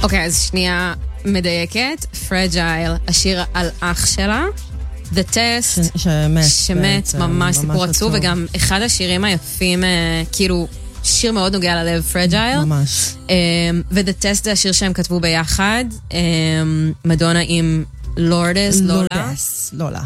אוקיי, אז שנייה מדייקת. פרג'ייל, השיר על אח שלה. The Test, שמת, ממש סיפור עצוב, וגם אחד השירים היפים, כאילו, שיר מאוד נוגע ללב, פרג'ייל. ממש. ו-The Test זה השיר שהם כתבו ביחד, מדונה עם לורדס, לולה.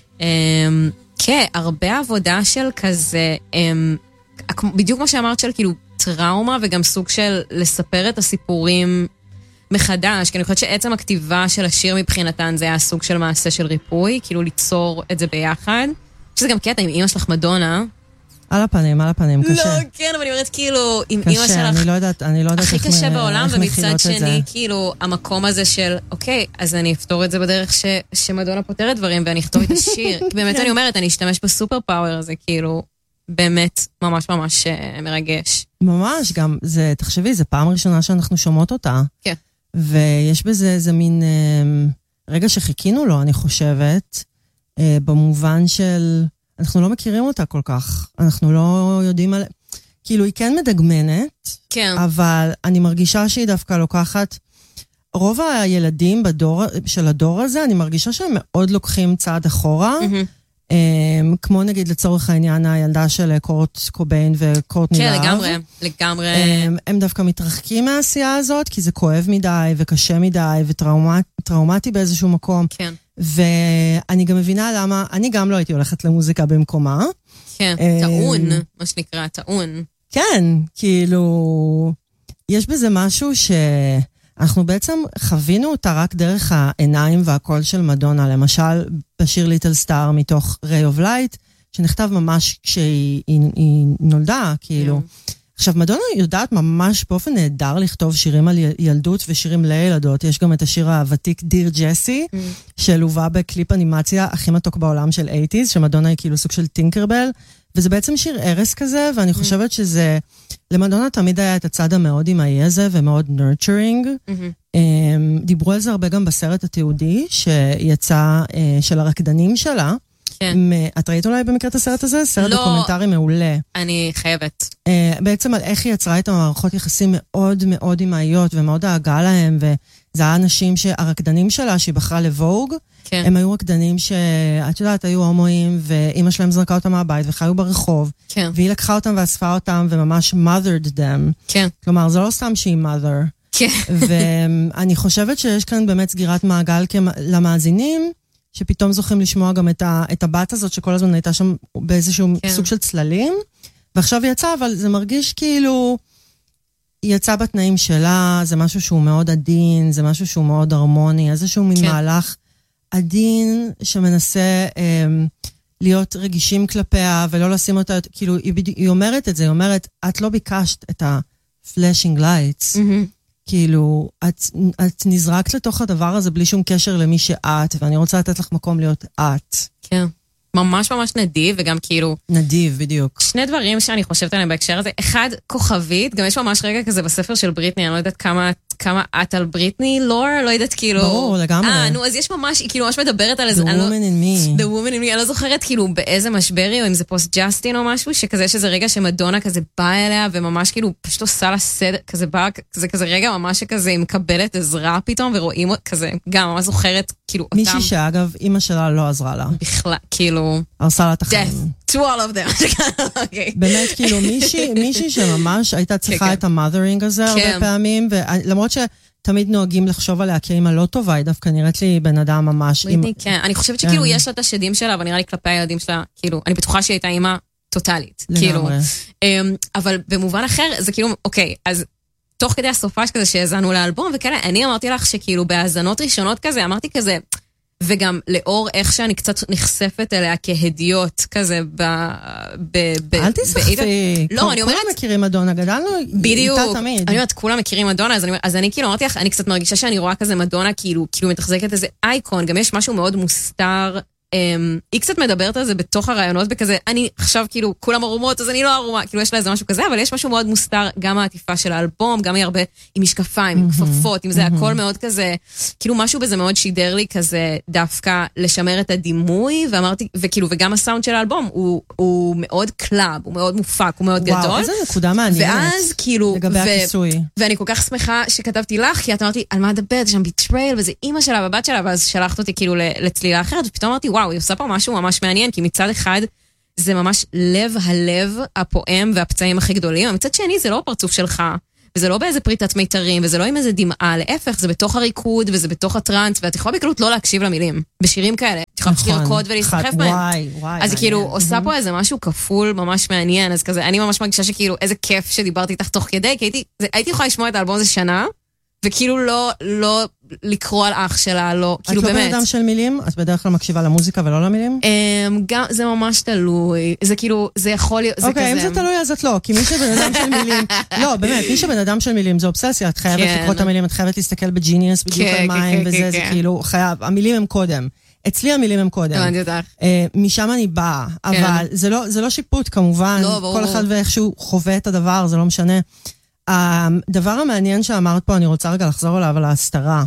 כן, הרבה עבודה של כזה, בדיוק כמו שאמרת, של כאילו טראומה, וגם סוג של לספר את הסיפורים מחדש, כי אני חושבת שעצם הכתיבה של השיר מבחינתן, זה היה סוג של מעשה של ריפוי, כאילו ליצור את זה ביחד. שזה גם קטע עם אמא שלך מדונה. על הפנים, קשה. לא, כן, אבל אני אומרת כאילו, עם אמא שלך... קשה, אני לא יודעת הכי קשה בעולם, ומצד שני, זה. כאילו, המקום הזה של, אוקיי, אז אני אפתור את זה בדרך שמדונה פותרת דברים, ואני אכתוב את השיר. כי באמת אני אומרת, אני אשתמש בסופר פאוור הזה, כאילו, באמת, ממש ממש מרגש. ממש, גם, תחשבי, זה פעם ראשונה שאנחנו שומעות אותה. כן. ויש בזה איזה מין רגע שחיכינו לו, אני חושבת, במובן של, אנחנו לא מכירים אותה כל כך, אנחנו לא יודעים על... כאילו, היא כן מדגמנת, כן. אבל אני מרגישה שהיא דווקא לוקחת, רוב הילדים של הדור הזה, אני מרגישה שהם מאוד לוקחים צעד אחורה, כמו נגיד לצורך העניין הילדה של קורט קוביין וקורטני לאב. כן, לגמרי. הם דווקא מתרחקים מהעשייה הזאת, כי זה כואב מדי וקשה מדי וטראומטי באיזשהו מקום. כן. ואני גם מבינה למה, אני גם לא הייתי הולכת למוזיקה במקומה. כן, טעון, מה שנקרא, טעון. כן, כאילו, יש בזה משהו אנחנו בעצם חווינו אותה רק דרך העיניים והקול של מדונה, למשל בשיר ליטל סטאר מתוך Ray of Light, שנכתב ממש כשהיא נולדה, כאילו. עכשיו, מדונה יודעת ממש באופן נהדר לכתוב שירים על ילדות ושירים לילדות. יש גם את השיר הוותיק דיר ג'סי, שלובה בקליפ אנימציה הכי מתוק בעולם של 80s, שמדונה היא כאילו סוג של טינקרבל, וזה בעצם שיר ערס כזה, ואני חושבת שזה, למדונה תמיד היה את הצד המאוד אמאי הזה, ומאוד nurturing. דיברו על זה הרבה גם בסרט התיעודי, שיצא של הרקדנים שלה. את ראית אולי במקרה את הסרט הזה? סרט דוקומנטרי מעולה. אני חייבת. בעצם על איך היא יצרה את המערכות יחסים מאוד מאוד אמאיות, ומאוד דאגה להם, וזה היה אנשים שהרקדנים שלה, שהיא בחרה לבוג, הם היו רקדנים שאת יודעת, היו הומואים, ואמא שלהם זרקה אותם מהבית, וחיו ברחוב, והיא לקחה אותם ואספה אותם, וממש mothered them. כלומר, זה לא סתם שהיא mother. ואני חושבת שיש כאן באמת סגירת מעגל למאזינים, שפתאום זוכים לשמוע גם את הבת הזאת, שכל הזמן הייתה שם באיזשהו סוג של צללים, ועכשיו היא יצאה, אבל זה מרגיש כאילו, היא יצאה בתנאים שלה, זה משהו שהוא מאוד עדין, זה משהו שהוא מאוד הרמוני, איזשהו מין מהלך עדין, שמנסה להיות רגישים כלפיה, ולא לשים אותה, כאילו, היא אומרת את זה, היא אומרת, את לא ביקשת את ה-flashing lights, כאילו, את נזרקת לתוך הדבר הזה בלי שום קשר למי שאת, ואני רוצה לתת לך מקום להיות את. כן. ממש ממש נדיב, וגם כאילו... נדיב, בדיוק. שני דברים שאני חושבת עליהם בהקשר הזה. אחד, כוכבית, גם יש ממש רגע כזה בספר של בריטני, אני לא יודעת כמה את על בריטני, לור, לא יודעת כאילו... ברור, לגמרי. נו, אז יש ממש, היא כאילו ממש מדברת על איזה... The woman in me. The woman in me, אני לא זוכרת כאילו באיזה משברי, או אם זה פוסט-ג'סטין או משהו, שכזה שזה רגע שמדונה כזה באה אליה, וממש כאילו פשוט עושה לה סדר, כזה באה, כזה רגע ממש שכזה היא מקבלת עזרה פתאום, ורואים כזה, גם ממש זוכרת כאילו אותם. מישהי שאגב, אמא שלה לא עזרה לה. בכלל, כאילו... הרסה לה את החיים. Death to all of them. באמת, כאילו, מישהי שממש הייתה צריכה את המאדרינג הזה הרבה פעמים, ולמרות שתמיד נוהגים לחשוב עליה כאמא לא טובה, היא דווקא נראית לי בן אדם ממש... כן, אני חושבת שכאילו יש לה את השדים שלה, אבל נראה לי כלפי הילדים שלה, כאילו, אני בטוחה שהיא הייתה אמא טוטלית. לגמרי. אבל במובן אחר, זה כאילו, אוקיי, אז תוך כדי הסופש כזה שהזנו לאלבום, וכאלה, אני אמרתי לך שכאילו בהאזנות ראשונות כזה, אמרתי כזה, וגם לאור איך שאני קצת נחשפת אליה כהדיוט כזה אל תסחפי. לא, אני אומרת... כולם מכירים מדונה, גדלנו איתה תמיד. אני אומרת, כולם מכירים מדונה, אז אני כאילו אמרתי לך, אני קצת מרגישה שאני רואה כזה מדונה, כאילו מתחזקת איזה אייקון, גם יש משהו מאוד מוסתר היא קצת מדברת על זה בתוך הרעיונות, בכזה, אני עכשיו כאילו, כולם ערומות, אז אני לא ערומה, כאילו יש לה איזה משהו כזה, אבל יש משהו מאוד מוסתר, גם העטיפה של האלבום, גם היא הרבה עם משקפיים, עם כפפות, עם זה הכל מאוד כזה, כאילו משהו בזה מאוד שידר לי כזה, דווקא לשמר את הדימוי, ואמרתי, וכאילו, וגם הסאונד של האלבום, הוא מאוד קלאב, הוא מאוד מופק, הוא מאוד גדול. וואו, איזה נקודה מעניינת. ואז כאילו, לגבי הכיסוי. ואני כל כך שמחה שכתבתי לך, כי את אמרתי, על מה הדברת, שם ביטרייל, וזה אימא שלה בבת שלה, ואז שלחת אותי כאילו לצלילה אחרת, ופתאום אמרתי, וואו, היא עושה פה משהו ממש מעניין, כי מצד אחד זה ממש לב הלב הפועם והפצעים הכי גדולים, ומצד שני זה לא הפרצוף שלך, וזה לא באיזה פריטת מיתרים, וזה לא עם איזה דמעה, להפך, זה בתוך הריקוד, וזה בתוך הטרנס, ואת יכולה בקלות לא להקשיב למילים, בשירים כאלה, את יכולה לרקוד ולהסחף בהם. אז היא כאילו עושה פה איזה משהו כפול ממש מעניין, אז כזה, אני ממש מרגישה שכאילו איזה כיף שדיברתי איתך תוך כדי, כי הייתי יכולה לשמוע את האלבום הזה שנה, וכאילו לא לקרוא על אח שלה, לא, כאילו באמת. את לא בן אדם של מילים? את בדרך כלל מקשיבה למוזיקה ולא למילים? גם, זה ממש תלוי. זה כאילו, זה יכול להיות, זה כזה. אוקיי, אם זה תלוי, אז את לא, כי מי שבן אדם של מילים, לא, באמת, מי שבן אדם של מילים זה אובססיה, את חייבת לקרוא את המילים, את חייבת להסתכל בג'יניוס, בדיוק על מים, וזה, זה כאילו, חייב, המילים הם קודם. אצלי המילים הם קודם. משם אני באה, אבל זה לא שיפוט, כמובן. כל אחד ואיכשהו חווה את הדבר, זה לא משנה. הדבר המעניין שאמרת פה, אני רוצה רגע לחזור עליו, על ההסתרה.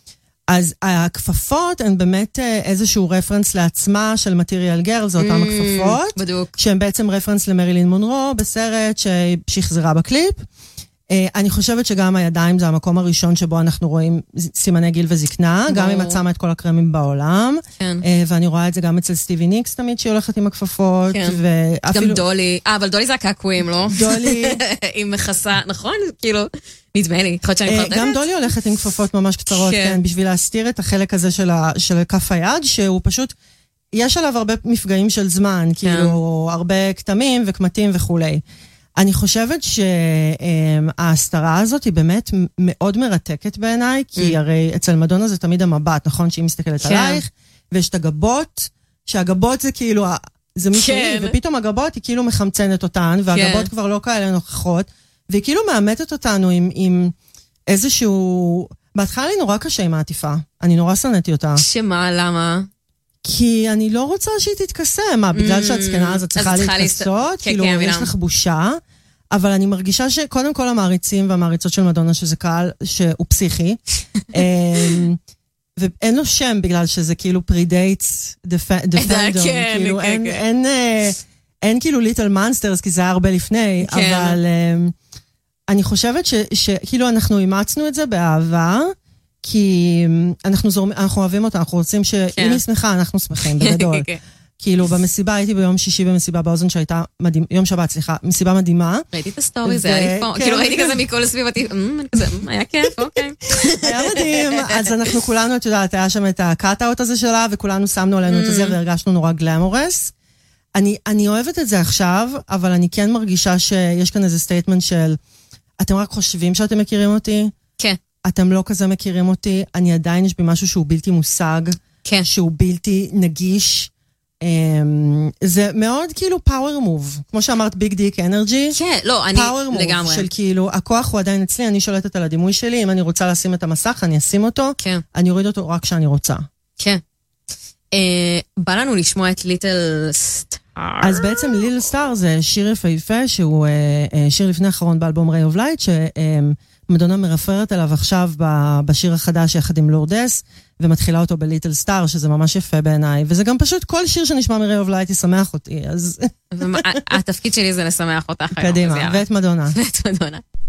אז הכפפות הן באמת איזשהו רפרנס לעצמה של Material Girl, זה אותם הכפפות, שהן בעצם רפרנס למרילין מונרו בסרט ששחזרה בקליפ. אני חושבת שגם הידיים זה המקום הראשון שבו אנחנו רואים סימני גיל וזקנה, גם אם את שמה את כל הקרמים בעולם, ואני רואה את זה גם אצל סטיבי ניקס תמיד שהיא הולכת עם הכפפות. גם דולי, אבל דולי זה הקעקועים, לא? דולי. היא מכסה, נכון? כאילו, נדמה לי, חושבת שאני חושבת. גם דולי הולכת עם כפפות ממש קצרות, כן, בשביל להסתיר את החלק הזה של כף היד, שהוא פשוט, יש עליו הרבה מפגעים של זמן, כאילו, הרבה כתמים וקמטים וכולי. אני חושבת שההסתרה הזאת היא באמת מאוד מרתקת בעיניי, כי הרי אצל מדונה זה תמיד המבט, נכון? שהיא מסתכלת עלייך, ויש את הגבות, שהגבות זה כאילו, זה משלי, ופתאום הגבות היא כאילו מחמצנת אותן, והגבות כבר לא כאלה נוכחות, והיא כאילו מאמתת אותנו עם איזשהו... בהתחלה לי נורא קשה עם העטיפה, אני נורא שנאתי אותה. שמה? למה? כי אני לא רוצה שהיא תתכסה, מה, בגלל שהצקנה הזאת צריכה להתכסות, כאילו יש לך בושה, אבל אני מרגישה שקודם כל המעריצים והמעריצות של מדונה, שזה קהל שהוא פסיכי, ואין לו שם בגלל שזה כאילו predates the fandom, כאילו אין כאילו ליטל מאנסטרס, כי זה היה הרבה לפני, אבל אני חושבת שכאילו אנחנו אימצנו את זה באהבה, כי אנחנו אוהבים אותה, אנחנו רוצים שאם היא שמחה, אנחנו שמחים בגדול. כאילו במסיבה, הייתי ביום שישי במסיבה באוזן שהייתה, יום שבת, סליחה, מסיבה מדהימה. ראיתי את הסטורי, זה היה לי פה, כאילו ראיתי כזה מכל הסביבתי, היה כיף, אוקיי. היה מדהים, אז אנחנו כולנו, את יודעת, היה שם את הקאט-אוט הזה שלה, וכולנו שמנו עלינו את זה, והרגשנו נורא גלמורס. אני אוהבת את זה עכשיו, אבל אני כן מרגישה שיש כאן איזה סטייטמנט של, אתם רק חושבים שאתם מכירים אותי? כן. אתם לא כזה מכירים אותי, אני עדיין יש בי משהו שהוא בלתי מושג, כן. שהוא בלתי נגיש. זה מאוד כאילו power move, כמו שאמרת ביג דיק אנרגי. כן, לא, אני לגמרי. של כאילו, הכוח הוא עדיין אצלי, אני שולטת על הדימוי שלי, אם אני רוצה לשים את המסך, אני אשים אותו, כן. אני אוריד אותו רק כשאני רוצה. כן. בא לנו לשמוע את ליטל סטאר. אז בעצם ליטל סטאר זה שיר יפהפה, שהוא שיר לפני האחרון באלבום Ray of Light, מדונה מרפררת עליו עכשיו בשיר החדש יחד עם לורדס, ומתחילה אותו בליטל סטאר, שזה ממש יפה בעיניי, וזה גם פשוט כל שיר שנשמע מ-Ray of Light ישמח אותי, אז... התפקיד שלי זה לשמח אותך. קדימה, ואת מדונה. ואת מדונה.